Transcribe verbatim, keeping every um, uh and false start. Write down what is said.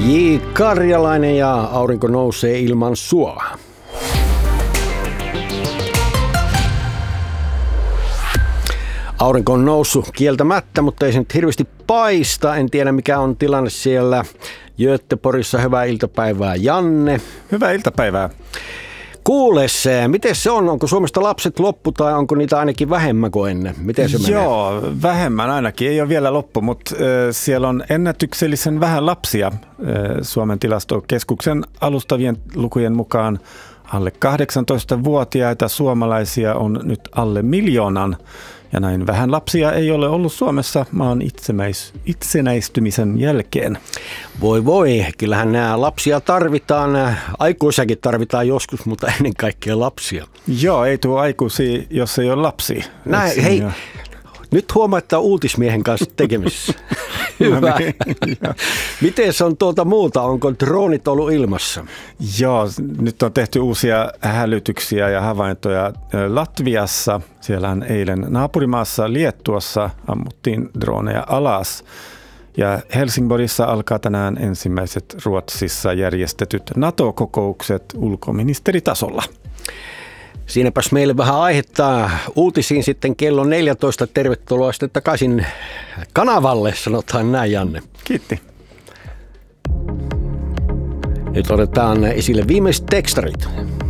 J. Karjalainen ja aurinko nousee ilman sua. Aurinko on noussut kieltämättä, mutta ei se nyt hirveästi paista. En tiedä mikä on tilanne siellä Göteborgissa. Hyvää iltapäivää, Janne. Hyvää iltapäivää. Kuules, miten se on? Onko Suomesta lapset loppu tai onko niitä ainakin vähemmän kuin ennen? Miten se menee? Joo, vähemmän ainakin. Ei ole vielä loppu, mutta äh, siellä on ennätyksellisen vähän lapsia. Äh, Suomen tilastokeskuksen alustavien lukujen mukaan alle kahdeksantoistavuotiaita suomalaisia on nyt alle miljoonan. Ja näin vähän lapsia ei ole ollut Suomessa maan itsenäis- itsenäistymisen jälkeen. Voi voi, kyllähän nämä lapsia tarvitaan, aikuisiakin tarvitaan joskus, mutta ennen kaikkea lapsia. Joo, ei tule aikuisia, jos ei ole lapsia. Näin, hei, ja... nyt huomaa, että on uutismiehen kanssa tekemisissä. Hyvä. No niin, miten se on tuota muuta? Onko droonit ollut ilmassa? Joo, nyt on tehty uusia hälytyksiä ja havaintoja Latviassa. Siellähän eilen naapurimaassa Liettuassa ammuttiin droneja alas. Ja Helsingborissa alkaa tänään ensimmäiset Ruotsissa järjestetyt NATO-kokoukset ulkoministeritasolla. Siinäpäs meille vähän aihetta uutisiin sitten kello neljätoista. Tervetuloa sitten takaisin kanavalle, sanotaan näin, Janne. Kiitti. Nyt otetaan esille viimeiset tekstarit.